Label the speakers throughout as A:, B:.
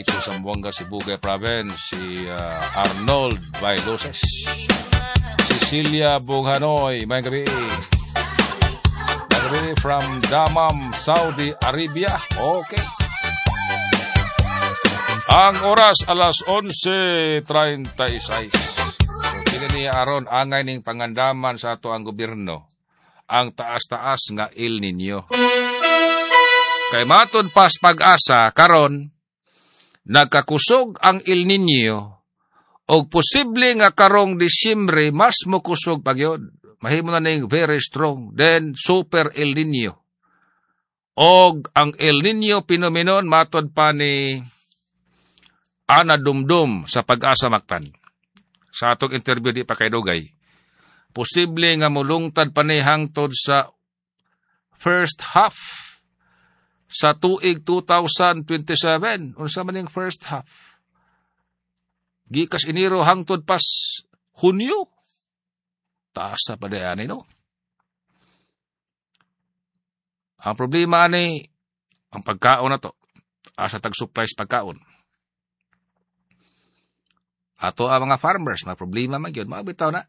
A: dito sa Zamboanga, Sibugay Province, si Arnold Bailoses, Cecilia Bunghanoy, may gabi. May gabi from Dammam, Saudi Arabia. Okay. Ang oras alas 11:36. So, ni aron angay ning pangandaman sa ato ang gobyerno ang taas-taas nga El Nino. Kay matud pas pag-asa karon nagkakusog ang El Nino og posible nga karong Disyembre mas mokusog pagyod. Mahimo na ning very strong then super El Nino. Og ang El Nino phenomenon matud pa ni Ana Dumdum sa Pag-asa Mactan. Sa atong interview di pa kay Dugay. Posible nga mulungtad pa ni hangtod sa first half sa tuig 2027. Unsa man ning first half? Gikas Enero hangtod pas Hunyo. Taas sa padayani, no? Ang problema ni ang pagkaon na to. Asa tag-supplies pagkaon. Ato ang mga farmers, may problema man yun. Mabitaw na.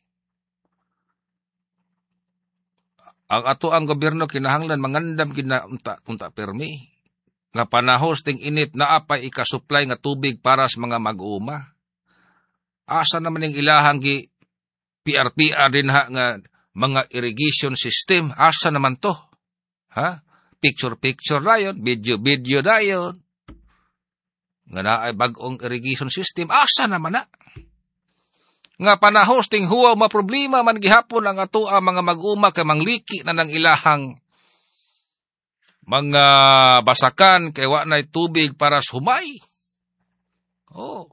A: Ang ato ang gobyerno kinahanglan mangandam unta permi. Nga panahos ting init na apay ikasupply nga tubig para sa mga mag-uuma. Asa naman yung ilahang gi PRPR din ha nga mga irrigation system. Asa naman to? Ha? Picture dayon, video dayon. Nga na ay bagong irrigation system. Asa naman na? Nga panahos ting huwaw maproblema man gihapon ang ato ang mga mag-uma kay mangliki na ng ilahang mga basakan kay wa nay tubig para sa humay. Oh.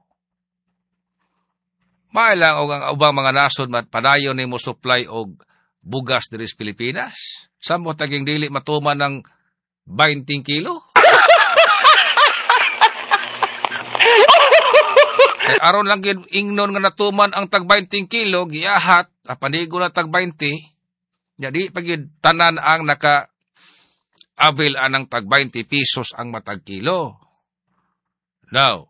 A: May lang og ang ubang mga nasod padayon ni mo supply og bugas diri sa Pilipinas. Samot taging dili matuman ng 20 kilo. Eh, aron lang gid ingnon nga natuman ang tag 20 kilo, giahat, apanigo na tag 20, jadi pagid tanan ang naka-avail anang tag 20 pesos ang matag kilo. Now,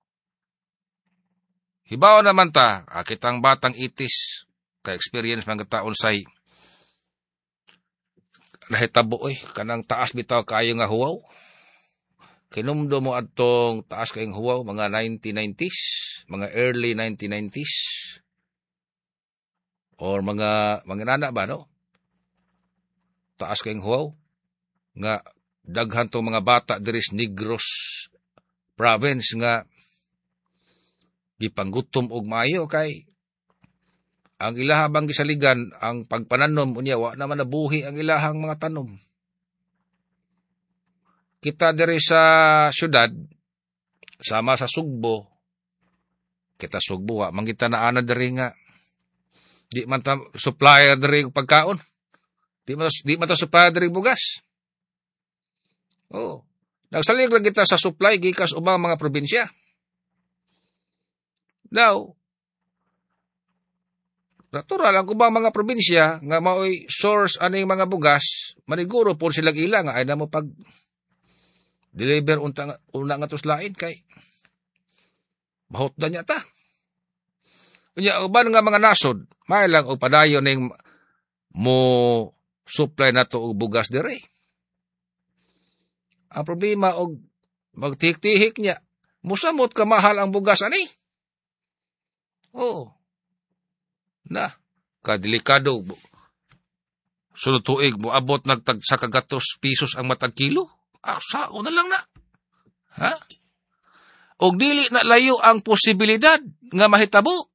A: hibaw naman ta, kitang batang itis, ka-experience mga taon say, nahitabo kanang taas bitaw kayo nga huwaw. Kinumdo mo atong taas kayong huwaw, mga 1990s, mga early 1990s, or mga nana ba, no? Taas kayong huwaw, nga daghan tong mga bata diris Negros province nga gipanggutom og maayo kay ang ilahabang gisaligan, ang pagpananom, unya, wa naman nabuhi ang ilahang mga tanom. Kita diri sa syudad, sama sa Sugbo, kita Sugbo, mangita na ana diri nga, di man ta supplier diri pagkaon, di man ta supplier diri bugas. Oh, nagsalig lang kita sa supply, gikas ubang mga probinsya. Now, natural ang ubang mga probinsya, nga mao'y source aning mga bugas, maniguro po silang ilang, ay na mo pag deliver una nga tuslain kay bahot na niya ta. Unya, uban nga mga nasod, may lang o padayon ning mo supply na to og bugas dire. Ang problema og magtihik-tihik niya, musamot ka mahal ang bugas ani. Oh. Na, kadelikado. Sunod tuig mo abot nagtag sa kagatos pesos ang matag kilo. Sao na lang na. Ha? Og dili na layo ang posibilidad nga mahitabo.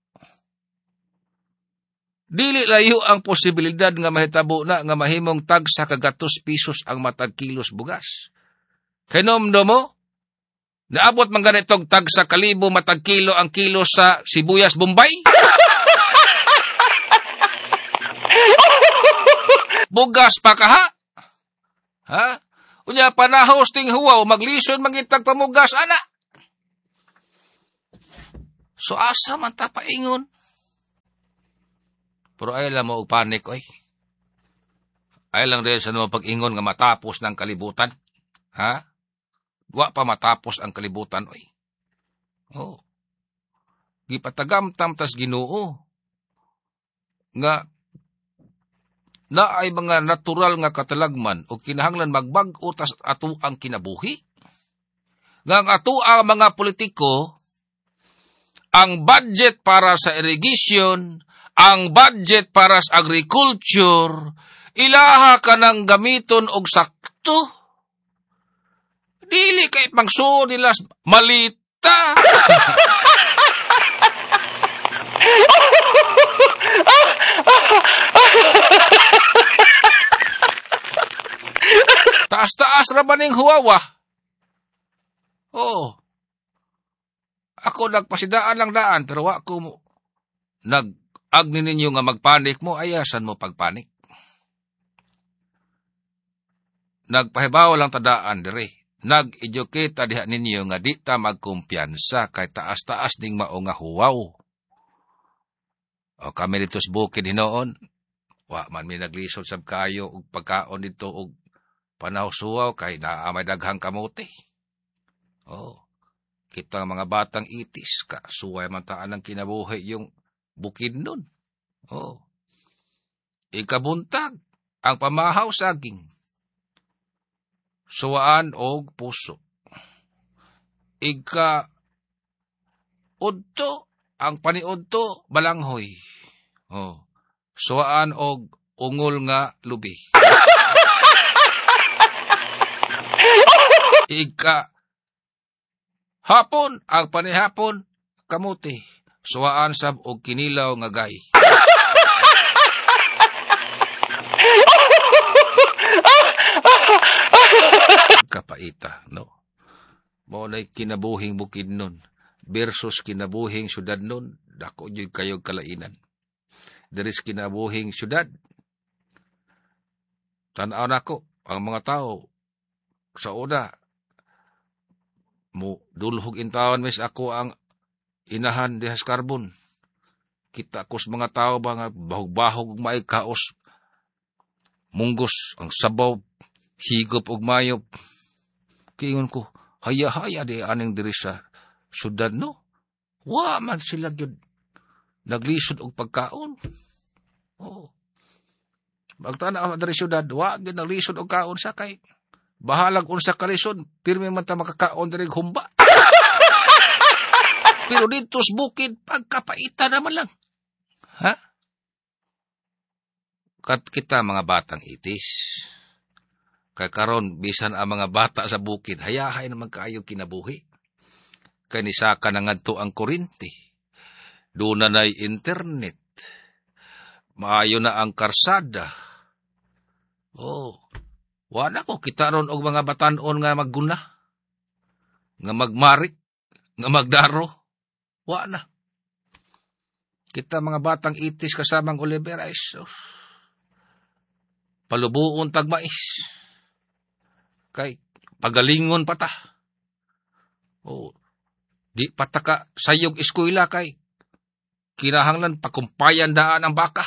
A: Dili layo ang posibilidad nga mahitabo na nga mahimong tag sa kagatos pesos ang matag kilos bugas. Kinomdo mo? Naabot man ganitong tag sa 1,000 matag kilo ang kilo sa sibuyas Bombay? Bugas pa ka ha? Ha? Unya panahos ting huwaw, maglison mangitag pamugas, ana. So asa man ta paingon? Pero ay lang mo panik, oy. Ay lang din sa naman pag-ingon nga matapos ng kalibutan. Ha? wa pa matapos ang kalibutan, oy. Oh. Gipatagamtam tas Ginoo nga na ay mga natural nga katalagman o kinahanglan magbag-o tas ato ang kinabuhi. Nga ang ato ang mga politiko, ang budget para sa irrigation, ang budget para sa agriculture, ilaha ka ng gamiton og sakto. Dili kay pangsuod nila malita. Taas-taas raman ng huwawa. Oo. Ako nagpasidaan lang daan, pero wa ko nag-agni ninyo nga magpanik mo, ayasan mo pagpanik. Nagpahibaw lang tadaan dire. Nag-educate diha ninyo nga di ta magkumpiyansa kay taas-taas ding mao nga huwaw. O kami dito sa bukid hinoon, wa man mi naglisod sab kayo og pagkaon dito og panahsuwaw kay naamay daghang kamote. Oh, kita mga batang itis ka, suway man taan ang kinabuhi yung bukid nun. Oh, ikabuntag ang pamahaw saging, suwaan og puso. Udto ang paniudto balanghoy. Oh, suwaan og ungol nga lubi. Hapon ang panihapon kamuti, suwaan sab og kinilaw nga gay. Kapaita, no? Mao nay kinabuhing bukid nun versus kinabuhing syudad nun, dako jud kayo kalainan. There is kinabuhing syudad. Tan-aw nako ang mga tao sa una mo dulhog intawan mes ako ang inahan dihas karbon. Kita ko sa mga tao ba nga bahog-bahog may kaos, munggos ang sabaw, higop og mayop. Kiingon ko, haya-haya di aning diri sa syudad, no? Wa man sila gyud naglisod og pagkaon. Oh. Magtanaw diri syudad, wa gyud naglisod og kaon sa kay bahalag unsa kalisod, pirmi man ta makakaon diri humba. Pero dito sa bukid, pagkapaita naman lang. Ha? Kat kita mga batang itis. Kay karon bisan ang mga bata sa bukid, hayahay naman kaayo kinabuhi. Kanisaka na ngadto ang kuryente. Doon na na'y internet. Maayo na ang karsada. Oh, wala ko kita ron og mga batanon nga magguna, nga magmarik, nga magdaro. Wala. Kita mga batang itis kasamang Olivera is palubuon tagmais. Kay pagalingon pa ta. Oh, di pataka sayog eskwela kay kinahanglan pakumpayan daan ang baka.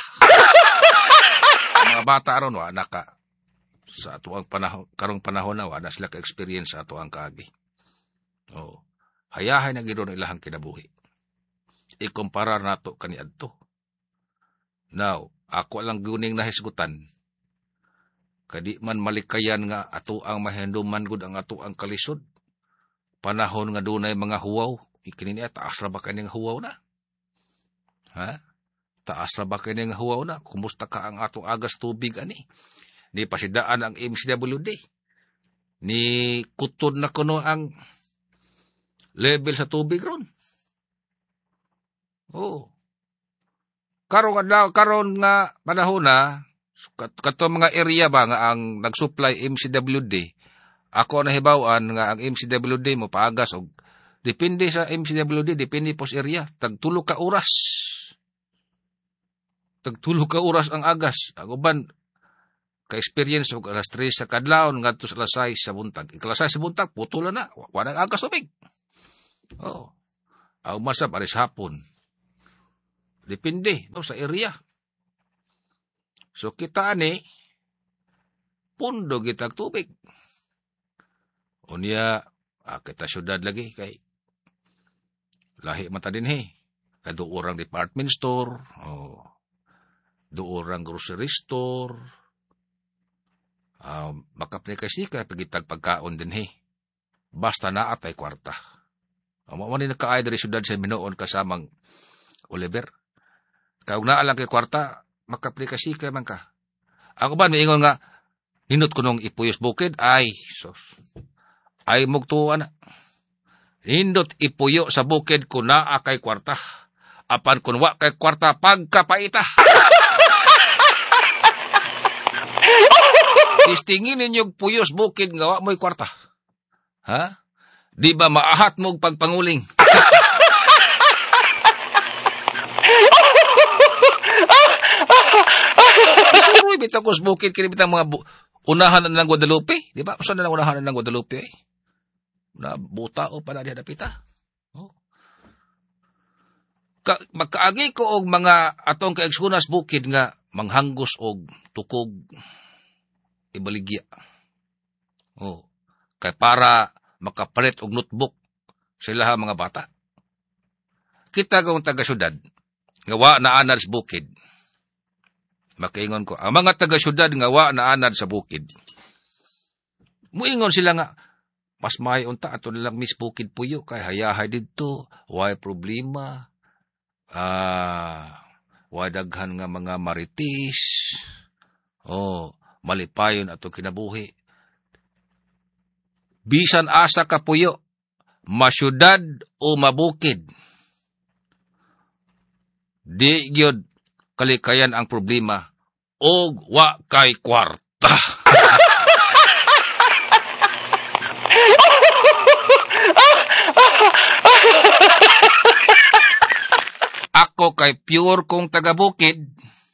A: Mga bata aron wa naka sa atuang panahon, karong panahon na wala sila ka-experience sa atuang kaagi. Oh, hayahay na gidon ilahang kinabuhi. Ikumpara nato kaniadto. Now, ako lang guning nahisgutan. Kadi man malikayan nga ato ang mahinduman gud ang ato ang kalisod. Panahon nga dunay mga huwaw, ikinini taas ra ba kani nga huwaw na? Ha? Taas ra ba kani nga huwaw na? Kumusta ka ang atong agas tubig ani? Ni pasidaan ang MCWD. Ni kutod na kuno ang level sa tubig ron. Oh. Karon nga panahon na kato mga area ba nga ang nagsupply MCWD. Ako nahibaw-an nga ang MCWD mo paagas og depende sa MCWD, depende po sa area. Tagtulo ka oras. Tagtulo ka oras ang agas. Ang uban ka-experience og alas 3 sa kadlawon ngadto sa alas 6 sa buntag. Alas 6 sa buntag putol na. Wa nang agas tubig. Oh. Ang masab alis hapon. Depende no, sa area. So kita ani pundo gitag tubig. Unya Kita syudad lagi kay lahi mata din kay doorang department store, doorang grocery store, makaplikasi ka pagitag pagkaon din basta na atay kwarta. Mo ni nakaay diri syudad sa Minoon kasamang Oliver. Kung naa lang kay kwarta, makaplikasi ka man ka. Ako ba miingon nga ninot ko nung ipuyos bukid, ay sos. Ay mugtuan na. Nindot ipuyo sa bukid ko naa kay kwarta. Apan kun wa kay kwarta pagkapaita. Istingin ninyong puyos bukid nga wa mo'y kwarta. Ha? Di ba maahat mong pagpanguling? Isuroy bitaw ko sa bukid kini bitang mga unahan na ng Guadalupe. Di ba? Saan na lang unahan na ng Guadalupe na buta o pala diya napita. Magkaagi ko og mga atong kaigsunas bukid nga manghanggos og tukog ibaligya. Kay para makapalit og notebook sila mga bata. Kita kung taga-syudad, nga wa na anad sa bukid. Makaingon ko, ang mga taga-syudad nga wa na anad sa bukid. Muingon sila nga, mas may unta ato nilang mis bukid puyo, kay hayahay dito, way problema, way daghan nga mga maritis, malipayon ato kinabuhi. Bisan asa ka puyo, masyudad o mabukid. Di gyud kalikayan ang problema, og wa kay kwarta. Ako kay pure kong taga-bukid.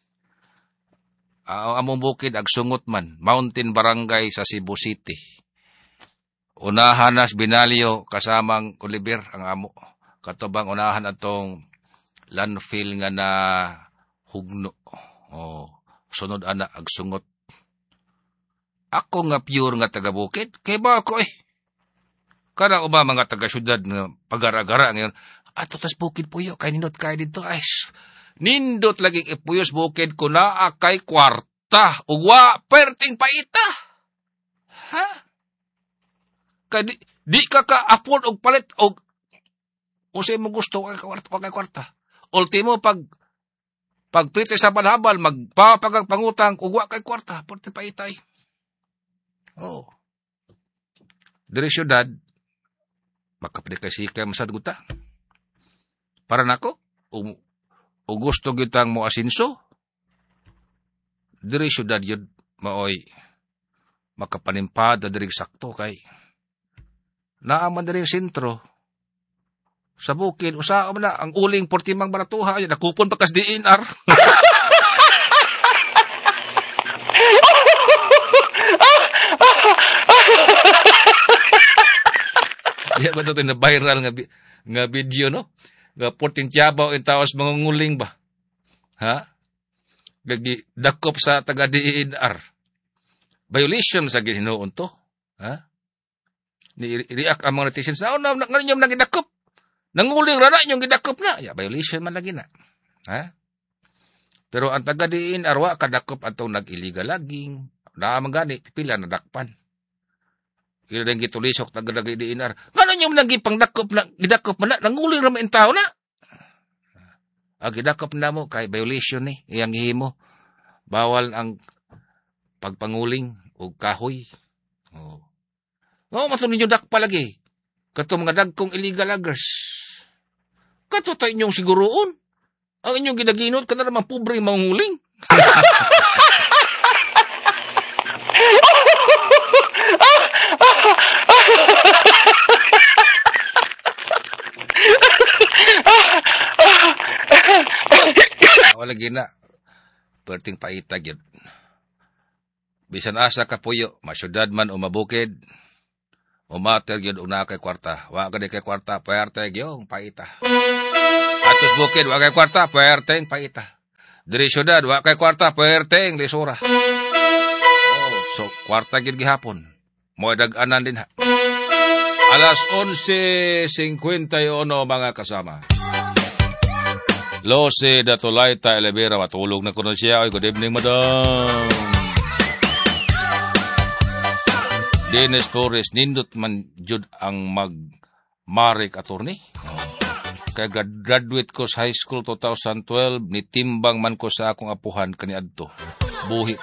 A: Among bukid agsungot man, Mountain Barangay sa Cebu City. Unahan nas Binalyo kasamang Oliver ang amo. Katubang unahan atong landfill nga na hugno. Sunod ana agsungot. Ako nga pure nga taga-bukid, kay ba ako Kada uba mga taga-syudad nga pagara-gara ngayon, ato tas bukid puyo, kay nindot kay dito, ay, nindot laging ipuyos bukid ko na kay kwarta, ugwa, perting paita. Ha? Kay di ka ka-afford og palit, og usay mo gusto kay kwarta. Ultimo, pagpiti sa balhabal, magpapagag pangutang, ugwa kay kwarta, perting paita. Diri syudad, makaplikasi ka masadguta. Para nako, o gusto kitang mo asinso, diri syudad yun, maoy, makapanimpad na diri sakto kay, naaman diri sentro, sa bukid, usaan mo na, ang uling portimang baratuha, yun, nakupon pagkas DNR. Iya ba ito na viral nga video, no? Nga porting tiyabaw in taos mangunguling ba? Ha? Gagi dakop sa taga-DNR. Violation sa ginoon to. Ha? Ni-react ang mga netizens na, nga ninyong nagidakop. Nanguling rana yung gidakop na. Ya, violation man lagi na. Ha? Pero ang taga-DNR, wa kadakop atong nag-illegal laging. Naamang gani, pipila na dakpan. Kaya nang gitulisok taga-dagay DNR. Nga nyo nagipang dakop na, gidakop na, nanguling raman yung tao na. Gidakop na mo, kay violation iyang himo. Bawal ang pagpanguling o kahoy. Masunod nyo dakpa lagi. Kato mga dagkong illegal loggers. Kato tayo inyong siguroon. Ang inyong ginaginot, ka na naman pobre manguling. Wala gina. Perting paitag yun. Bisan asa ka puyo, masyudad man o mabukid, umater yun una kay kwarta. Wa ka di kay kwarta, perteg yung paita. Atos bukid, wa kay kwarta, perteng paita. Diri syudad, wa kay kwarta, perteng lisura. So kwarta gid gihapon. Mo dag-anan din ha. Alas 11:51 mga kasama. Lose Datulaita Elevera, matulog na ko na siya. Oy, good evening, madam. Dennis Torres, nindot man jud ang mag-Marik attorney. Kaya graduate ko sa high school 2012, nitimbang man ko sa akong apuhan kaniadto. Buhi